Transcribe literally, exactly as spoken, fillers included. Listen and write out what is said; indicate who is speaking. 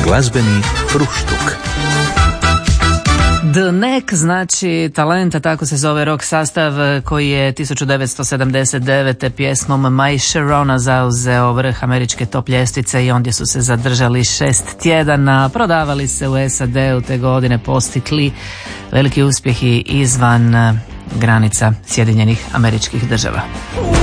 Speaker 1: Glazbeni fruštuk.
Speaker 2: The Knack znači talenta, tako se zove rock sastav koji je tisuću devetsto sedamdeset devete. pjesmom My Sharona zauzeo vrh američke top ljestvice i ondje su se zadržali šest tjedana. Prodavali se u S A D-u te godine, postigli veliki uspjeh i izvan granica Sjedinjenih Američkih Država.